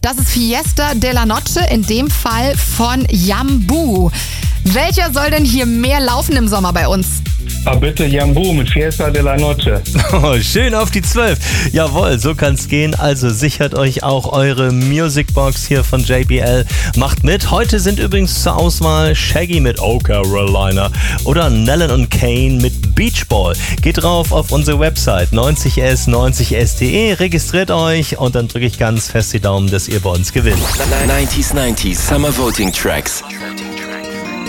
Das ist Fiesta de la Noche, in dem Fall von Jambu. Welcher soll denn hier mehr laufen im Sommer bei uns? Bitte Jambu mit Fiesta de la Noche. Oh, schön auf die 12. Jawohl, so kann's gehen. Also sichert euch auch eure Musicbox hier von JBL. Macht mit. Heute sind übrigens zur Auswahl Shaggy mit Oh Carolina oder Nellen und Kane mit Beach Ball. Geht drauf auf unsere Website 90s90s.de, registriert euch und dann drücke ich ganz fest die Daumen, dass ihr bei uns gewinnt. 90s Summer Voting Tracks.